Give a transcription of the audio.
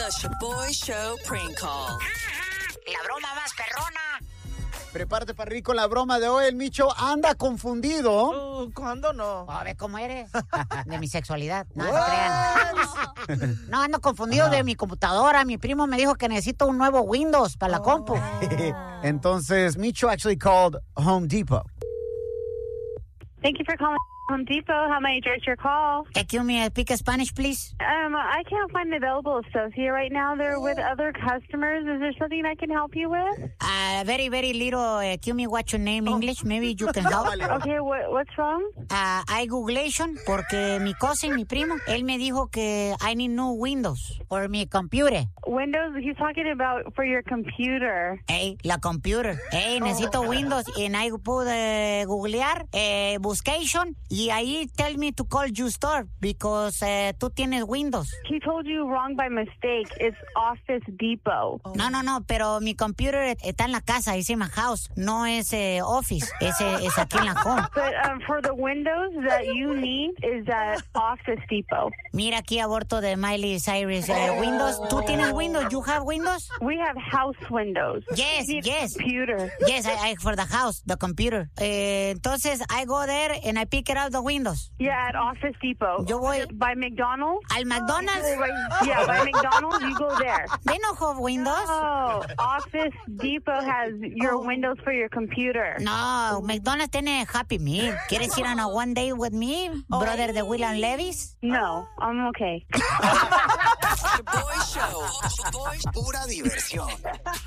The Shaboy Show Prank Call. La broma más perrona. Prepárate para reír con la broma de hoy. El Micho anda confundido. ¿Cuándo no? A ver cómo eres. De mi sexualidad. No se crean. No, ando confundido de mi computadora. Mi primo me dijo que necesito un nuevo Windows para la compu. Entonces, Micho actually called Home Depot. Thank you for calling Home Depot. How may I direct your call? Excuse me, speak Spanish, please. I can't find an available associate right now. They're with other customers. Is there something I can help you with? Very, very little. Excuse me, what's your name, English? Maybe you can help. Okay, what's wrong? I Googlation porque mi cousin, mi primo, él me dijo que I need new Windows for mi computer. Windows, he's talking about for your computer. Hey, la computer. Hey, necesito Windows. And I pude googlear, buscation, y ahí tell me to call you store because tú tienes Windows. He told you wrong by mistake. It's Office Depot. No, pero mi computer está en la casa, es en my house. No es office, es aquí en la home. But for the Windows that you need is at Office Depot. Mira aquí aborto de Miley Cyrus. Windows, ¿tú tienes Windows? You have Windows? We have house windows. Yes. Computer. Yes, I for the house, the computer. Entonces, I go there and I pick it up the Windows. Yeah, at Office Depot. Yo voy by McDonald's. al McDonald's. Yeah, by McDonald's, you go there. They no have Windows. Oh, Office Depot has your Windows for your computer. No, McDonald's tiene Happy Meal. ¿Quieres ir on a one day with me, brother de William Levis? No, I'm okay. Shaboy Show. Pura diversión.